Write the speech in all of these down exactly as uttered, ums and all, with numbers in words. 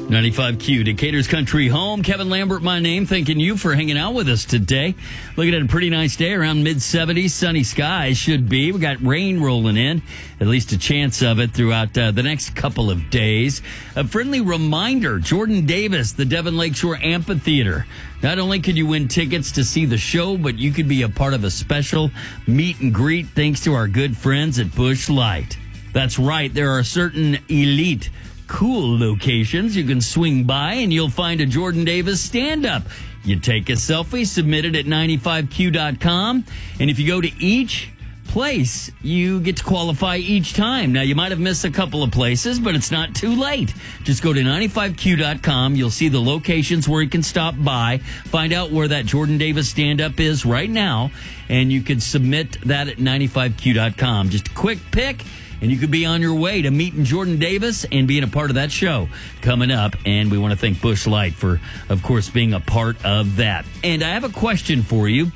ninety-five Q, Decatur's Country Home. Kevin Lambert, my name. Thanking you for hanging out with us today. Looking at a pretty nice day, around mid seventies, sunny skies should be. We got rain rolling in, at least a chance of it throughout uh, the next couple of days. A friendly reminder, Jordan Davis, the Devon Lakeshore Amphitheater. Not only could you win tickets to see the show, but you could be a part of a special meet and greet thanks to our good friends at Busch Light. That's right, there are certain elite cool locations you can swing by and you'll find a Jordan Davis stand-up. You take a selfie, submit it at ninety-five Q dot com, and if you go to each place, you get to qualify each time. Now, you might have missed a couple of places, but it's not too late. Just go to ninety-five Q dot com. You'll see the locations where you can stop by, find out where that Jordan Davis stand-up is right now, and you can submit that at ninety-five Q dot com. Just a quick pick, and you could be on your way to meeting Jordan Davis and being a part of that show coming up. And we want to thank Busch Light for, of course, being a part of that. And I have a question for you.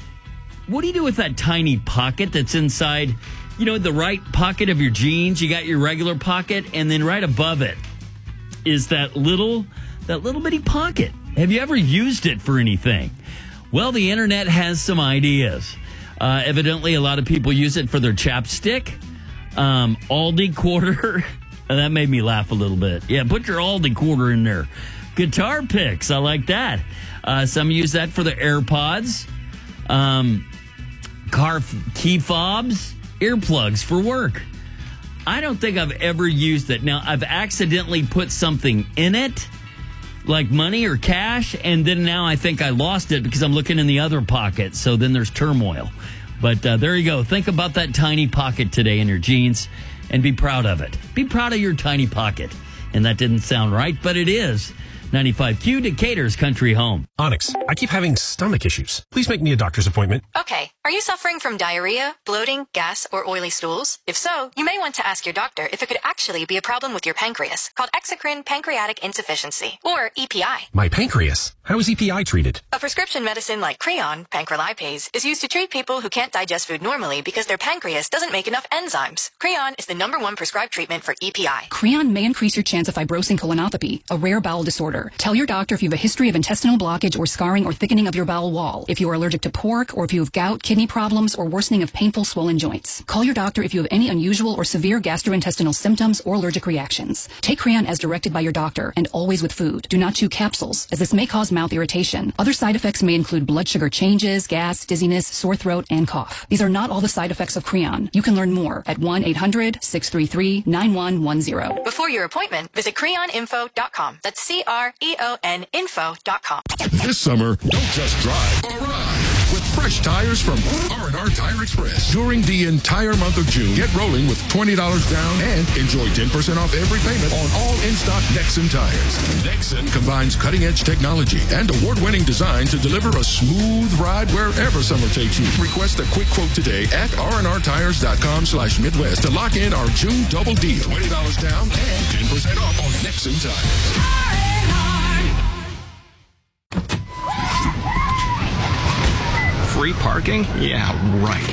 What do you do with that tiny pocket that's inside, you know, the right pocket of your jeans? You got your regular pocket, and then right above it is that little, that little bitty pocket. Have you ever used it for anything? Well, the internet has some ideas. Uh, evidently, a lot of people use it for their chapstick. Um, Aldi quarter. That made me laugh a little bit. Yeah, put your Aldi quarter in there. Guitar picks. I like that. Uh, some use that for the AirPods. Um, car f- key fobs. Earplugs for work. I don't think I've ever used it. Now, I've accidentally put something in it, like money or cash, and then now I think I lost it because I'm looking in the other pocket. So then there's turmoil. But uh, there you go. Think about that tiny pocket today in your jeans and be proud of it. Be proud of your tiny pocket. And that didn't sound right, but it is. ninety-five Q, Decatur's Country Home. Onyx, I keep having stomach issues. Please make me a doctor's appointment. Okay. Are you suffering from diarrhea, bloating, gas, or oily stools? If so, you may want to ask your doctor if it could actually be a problem with your pancreas, called exocrine pancreatic insufficiency, or E P I. My pancreas? How is E P I treated? A prescription medicine like Creon, pancrelipase, is used to treat people who can't digest food normally because their pancreas doesn't make enough enzymes. Creon is the number one prescribed treatment for E P I. Creon may increase your chance of fibrosing colonopathy, a rare bowel disorder. Tell your doctor if you have a history of intestinal blockage or scarring or thickening of your bowel wall, if you are allergic to pork, or if you have gout, kidney problems, or worsening of painful swollen joints. Call your doctor if you have any unusual or severe gastrointestinal symptoms or allergic reactions. Take Creon as directed by your doctor, and always with food. Do not chew capsules, as this may cause mouth irritation. Other side effects may include blood sugar changes, gas, dizziness, sore throat, and cough. These are not all the side effects of Creon. You can learn more at one eight hundred six three three nine one one zero. Before your appointment, visit creon info dot com. That's C R E O N info dot com. This summer, don't just drive or ride with fresh tires from R and R Tire Express. During the entire month of June, get rolling with twenty dollars down and enjoy ten percent off every payment on all in-stock Nexen tires. Nexen combines cutting-edge technology and award-winning design to deliver a smooth ride wherever summer takes you. Request a quick quote today at r n r tires dot com slash midwest to lock in our June double deal. twenty dollars down and ten percent off on Nexen tires. Free parking? Yeah, right.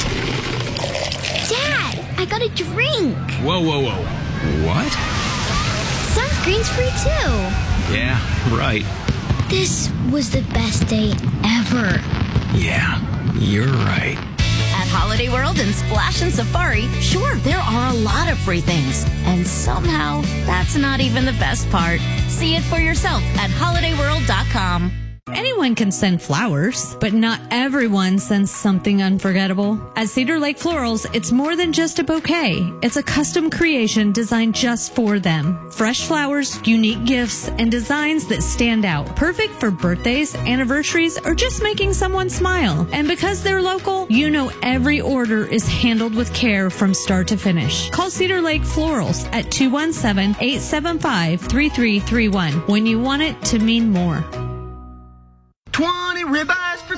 Dad, I got a drink. Whoa, whoa, whoa. What? Sunscreen's free too. Yeah, right. This was the best day ever. Yeah, you're right. At Holiday World and Splash and Safari, sure, there are a lot of free things. And somehow, that's not even the best part. See it for yourself at holiday world dot com. Anyone can send flowers, but not everyone sends something unforgettable. At Cedar Lake Florals, it's more than just a bouquet. It's a custom creation designed just for them. Fresh flowers, unique gifts, and designs that stand out. Perfect for birthdays, anniversaries, or just making someone smile. And because they're local, you know every order is handled with care from start to finish. Call Cedar Lake Florals at two one seven, eight seven five, three three three one when you want it to mean more. twenty ribeyes for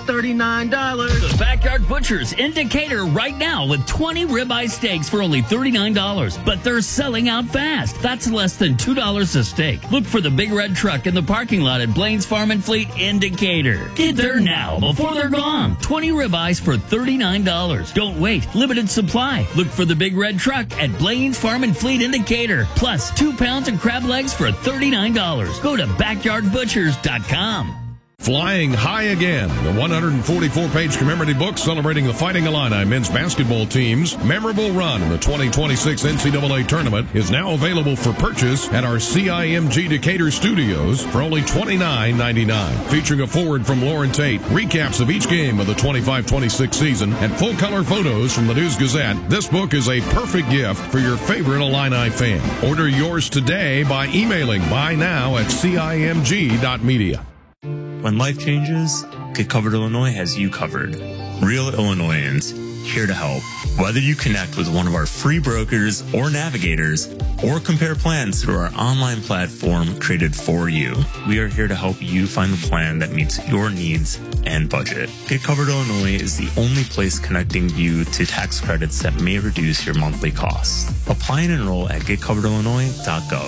thirty-nine dollars. The Backyard Butchers in Decatur right now with twenty ribeye steaks for only thirty-nine dollars. But they're selling out fast. That's less than two dollars a steak. Look for the big red truck in the parking lot at Blaine's Farm and Fleet in Decatur. Get there now before they're gone. twenty ribeyes for thirty-nine dollars. Don't wait. Limited supply. Look for the big red truck at Blaine's Farm and Fleet in Decatur. Plus two pounds of crab legs for thirty-nine dollars. Go to backyard butchers dot com. Flying High Again, the one hundred forty-four page commemorative book celebrating the Fighting Illini men's basketball team's memorable run in the twenty twenty-six N C double A tournament, is now available for purchase at our C I M G Decatur studios for only twenty-nine ninety-nine. Featuring a foreword from Lauren Tate, recaps of each game of the twenty-five twenty-six season, and full-color photos from the News Gazette, this book is a perfect gift for your favorite Illini fan. Order yours today by emailing buy now at C I M G dot media. When life changes, Get Covered Illinois has you covered. Real Illinoisans, here to help. Whether you connect with one of our free brokers or navigators, or compare plans through our online platform created for you, we are here to help you find the plan that meets your needs and budget. Get Covered Illinois is the only place connecting you to tax credits that may reduce your monthly costs. Apply and enroll at get covered illinois dot gov.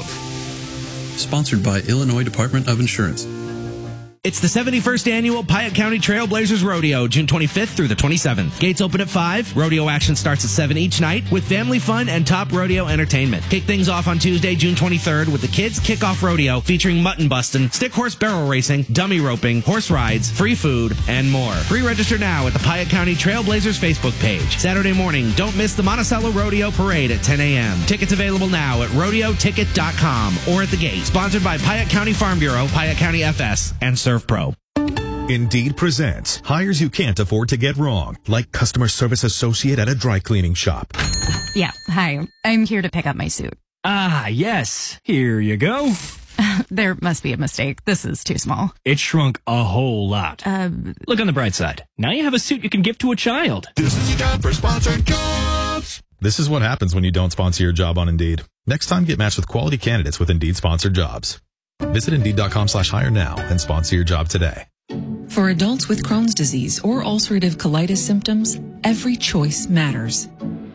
Sponsored by Illinois Department of Insurance. It's the seventy-first Annual Piatt County Trailblazers Rodeo, June twenty-fifth through the twenty-seventh. Gates open at five. Rodeo action starts at seven each night with family fun and top rodeo entertainment. Kick things off on Tuesday, June twenty-third with the Kids Kickoff Rodeo featuring mutton bustin', stick horse barrel racing, dummy roping, horse rides, free food, and more. Pre-register now at the Piatt County Trailblazers Facebook page. Saturday morning, don't miss the Monticello Rodeo Parade at ten a.m. Tickets available now at rodeo ticket dot com or at the gate. Sponsored by Piatt County Farm Bureau, Piatt County F S, and Serve Pro. Indeed presents hires you can't afford to get wrong, like customer service associate at a dry cleaning shop. Yeah, hi. I'm here to pick up my suit. Ah, yes. Here you go. There must be a mistake. This is too small. It shrunk a whole lot. Uh, Look on the bright side. Now you have a suit you can give to a child. This is your time for sponsored jobs. This is what happens when you don't sponsor your job on Indeed. Next time, get matched with quality candidates with Indeed sponsored jobs. Visit Indeed.com slash hire now and sponsor your job today. For adults with Crohn's disease or ulcerative colitis symptoms, every choice matters.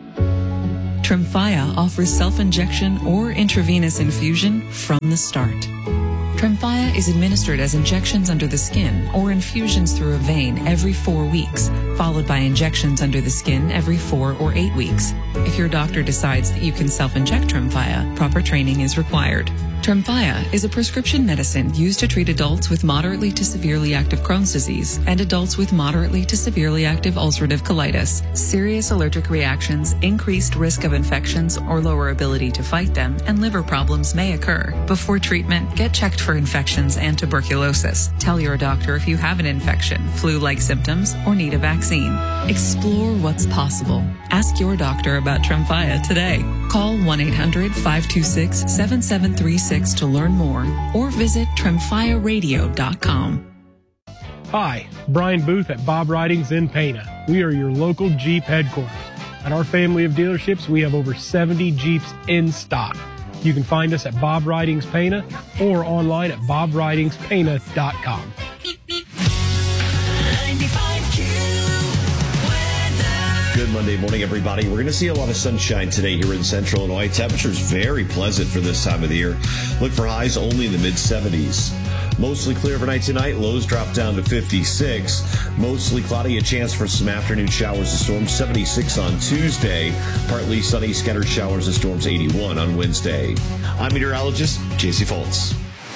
Tremfya offers self-injection or intravenous infusion from the start. Tremfya is administered as injections under the skin or infusions through a vein every four weeks, followed by injections under the skin every four or eight weeks. If your doctor decides that you can self-inject Tremfya, proper training is required. Tremfya is a prescription medicine used to treat adults with moderately to severely active Crohn's disease and adults with moderately to severely active ulcerative colitis. Serious allergic reactions, increased risk of infections or lower ability to fight them, and liver problems may occur. Before treatment, get checked for infections and tuberculosis. Tell your doctor if you have an infection, flu-like symptoms, or need a vaccine. Explore what's possible. Ask your doctor about Tremfya today. Call one eight hundred five two six seven seven three six to learn more or visit tremfya radio dot com. Hi, Brian Booth at Bob Ridings in Pana. We are your local Jeep headquarters. At our family of dealerships, we have over seventy Jeeps in stock. You can find us at Bob Ridings Pana or online at bob ridings pana dot com. Good Monday morning, everybody. We're going to see a lot of sunshine today here in central Illinois. Temperatures very pleasant for this time of the year. Look for highs only in the mid seventies. Mostly clear overnight tonight. Lows drop down to fifty-six. Mostly cloudy. A chance for some afternoon showers and storms. seventy-six on Tuesday. Partly sunny. Scattered showers and storms. eighty-one on Wednesday. I'm meteorologist J C Foltz.